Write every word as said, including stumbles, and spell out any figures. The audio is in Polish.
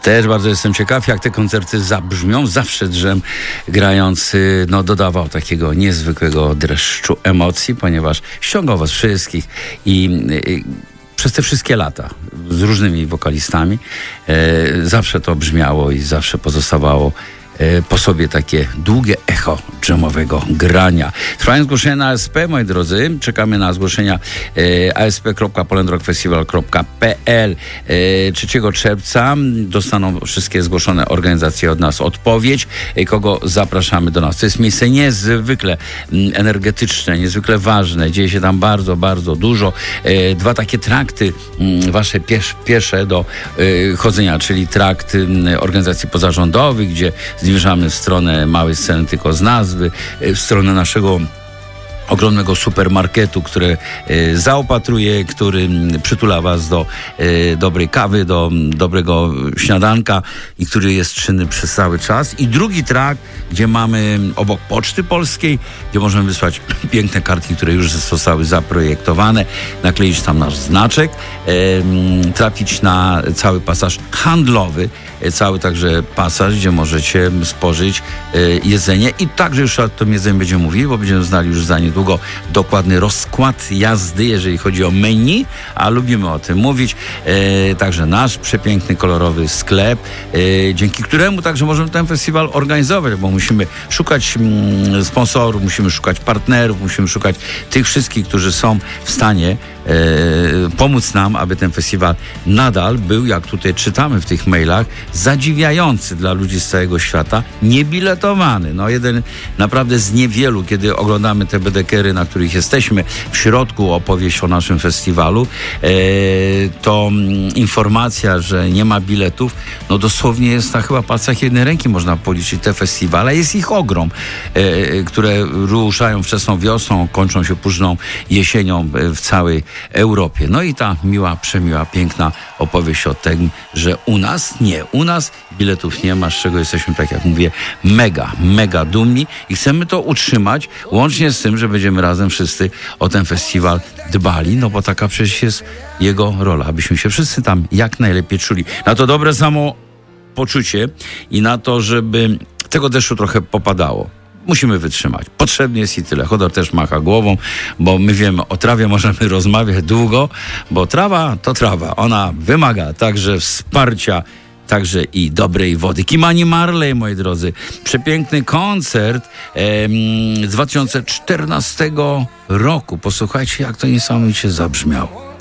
Też bardzo jestem ciekaw, jak te koncerty zabrzmią. Zawsze drzem grający no, dodawał takiego niezwykłego dreszczu emocji, ponieważ ściągał was wszystkich i, i przez te wszystkie lata z różnymi wokalistami e, zawsze to brzmiało i zawsze pozostawało e, po sobie takie długie echo dżemowego grania. Trwają zgłoszenia na A S P, moi drodzy. Czekamy na zgłoszenia e, a s p kropka poland rock festival kropka p l. E, trzeciego czerwca dostaną wszystkie zgłoszone organizacje od nas odpowiedź, e, kogo zapraszamy do nas. To jest miejsce niezwykle m, energetyczne, niezwykle ważne. Dzieje się tam bardzo, bardzo dużo. E, dwa takie trakty m, wasze piesz, piesze do e, chodzenia, czyli trakt m, organizacji pozarządowych, gdzie zmierzamy w stronę małej sceny tylko z nazwy, w stronę naszego ogromnego supermarketu, który e, zaopatruje, który przytula was do e, dobrej kawy, do dobrego śniadanka i który jest czynny przez cały czas. I drugi trakt, gdzie mamy obok Poczty Polskiej, gdzie możemy wysłać piękne kartki, które już zostały zaprojektowane, nakleić tam nasz znaczek, e, trafić na cały pasaż handlowy, e, cały także pasaż, gdzie możecie spożyć e, jedzenie i także już o tym jedzeniu będziemy mówili, bo będziemy znali już za nie długo dokładny rozkład jazdy, jeżeli chodzi o menu, a lubimy o tym mówić. E, także nasz przepiękny, kolorowy sklep, e, dzięki któremu także możemy ten festiwal organizować, bo musimy szukać mm, sponsorów, musimy szukać partnerów, musimy szukać tych wszystkich, którzy są w stanie e, pomóc nam, aby ten festiwal nadal był, jak tutaj czytamy w tych mailach, zadziwiający dla ludzi z całego świata, niebiletowany. No jeden naprawdę z niewielu, kiedy oglądamy te bedekery, na których jesteśmy, w środku opowieść o naszym festiwalu, e, to mm, informacja, że nie ma biletów, no dosłownie jest na chyba palcach jednej ręki można policzyć te festiwale. Jest ich ogrom, e, które ruszają wczesną wiosną, kończą się późną jesienią w całej Europie. No i ta miła, przemiła, piękna opowieść o tym, że u nas nie, u nas biletów nie ma, z czego jesteśmy, tak jak mówię, mega, mega dumni i chcemy to utrzymać, łącznie z tym, że będziemy razem wszyscy o ten festiwal dbali, no bo taka przecież jest jego rola, abyśmy się wszyscy tam jak najlepiej czuli. Na to dobre samopoczucie i na to, żeby tego deszczu trochę popadało. Musimy wytrzymać. Potrzebny jest i tyle. Chodor też macha głową, bo my wiemy, o trawie możemy rozmawiać długo, bo trawa to trawa. Ona wymaga także wsparcia, także i dobrej wody. Kimani Marley, moi drodzy. Przepiękny koncert em, z dwa tysiące czternastego roku. Posłuchajcie, jak to niesamowicie zabrzmiało.